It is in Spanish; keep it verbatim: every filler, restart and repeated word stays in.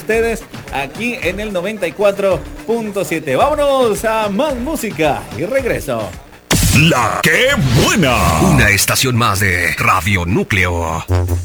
ustedes aquí en el noventa y cuatro punto siete. Vámonos a más música y regreso. La que buena. Una estación más de Radio Núcleo.